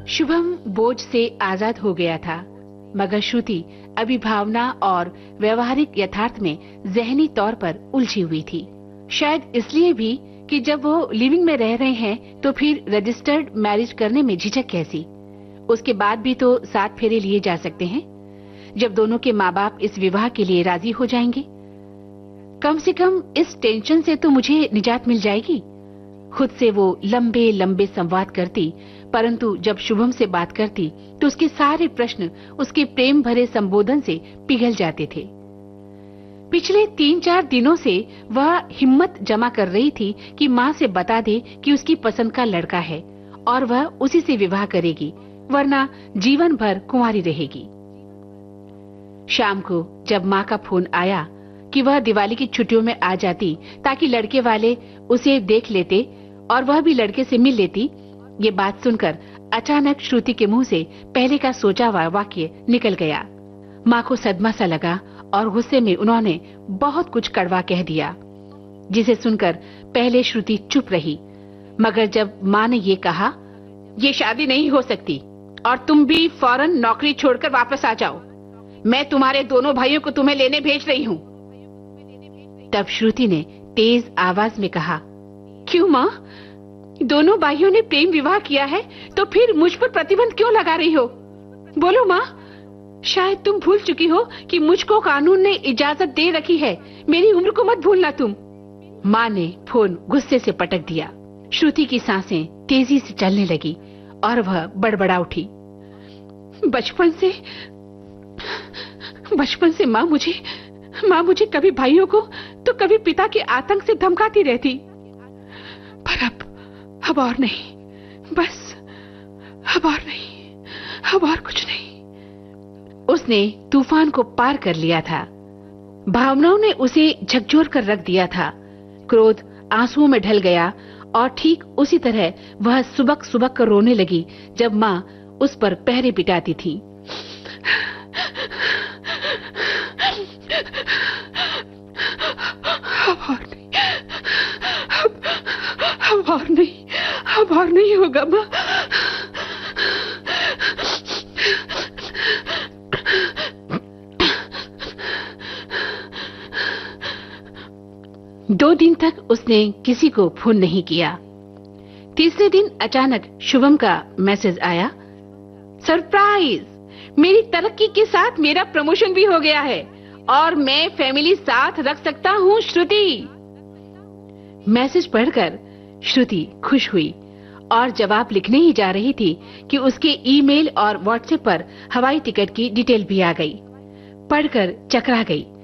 शुभम बोझ से आजाद हो गया था, मगर श्रुति अभी भावना और व्यवहारिक यथार्थ में जहनी तौर पर उलझी हुई थी। शायद इसलिए भी कि जब वो लिविंग में रह रहे हैं तो फिर रजिस्टर्ड मैरिज करने में झिझक कैसी। उसके बाद भी तो 7 फेरे लिए जा सकते हैं, जब दोनों के माँ बाप इस विवाह के लिए राजी हो जाएंगे। कम से कम इस टेंशन से तो मुझे निजात मिल जाएगी। खुद से वो लंबे लंबे संवाद करती, परंतु जब शुभम से बात करती तो उसके सारे प्रश्न उसके प्रेम भरे संबोधन से पिघल जाते थे। पिछले 3-4 दिनों से वह हिम्मत जमा कर रही थी कि माँ से बता दे कि उसकी पसंद का लड़का है और वह उसी से विवाह करेगी, वरना जीवन भर कुंवारी रहेगी। शाम को जब माँ का फोन आया कि वह दिवाली की छुट्टियों में आ जाती ताकि लड़के वाले उसे देख लेते और वह भी लड़के से मिल लेती, ये बात सुनकर अचानक श्रुति के मुंह से पहले का सोचा हुआ वाक्य निकल गया। माँ को सदमा सा लगा और गुस्से में उन्होंने बहुत कुछ कड़वा कह दिया, जिसे सुनकर पहले श्रुति चुप रही। मगर जब माँ ने ये कहा, ये शादी नहीं हो सकती और तुम भी फौरन नौकरी छोड़कर वापस आ जाओ, मैं तुम्हारे दोनों भाइयों को तुम्हें लेने भेज रही हूँ, तब श्रुति ने तेज आवाज में कहा, क्यों माँ? दोनों भाइयों ने प्रेम विवाह किया है तो फिर मुझ पर प्रतिबंध क्यों लगा रही हो? बोलो माँ, शायद तुम भूल चुकी हो कि मुझको कानून ने इजाजत दे रखी है, मेरी उम्र को मत भूलना तुम। माँ ने फोन गुस्से से पटक दिया। श्रुति की सांसें तेजी से चलने लगी और वह बड़बड़ा उठी। बचपन से माँ मुझे कभी भाइयों को तो कभी पिता के आतंक से धमकाती रहती, पर अब और नहीं, बस अब और नहीं, अब और कुछ नहीं। उसने तूफान को पार कर लिया था। भावनाओं ने उसे झकझोर कर रख दिया था। क्रोध आंसुओं में ढल गया और ठीक उसी तरह वह सुबक सुबक कर रोने लगी जब माँ उस पर पहरे पिटाती थी। अब और नहीं होगा माँ। दो दिन तक उसने किसी को फोन नहीं किया। तीसरे दिन अचानक शुभम का मैसेज आया, सरप्राइज, मेरी तरक्की के साथ मेरा प्रमोशन भी हो गया है और मैं फैमिली साथ रख सकता हूँ श्रुति। मैसेज पढ़कर श्रुति खुश हुई और जवाब लिखने ही जा रही थी कि उसके ईमेल और व्हाट्सएप पर हवाई टिकट की डिटेल भी आ गई। पढ़कर चकरा गई।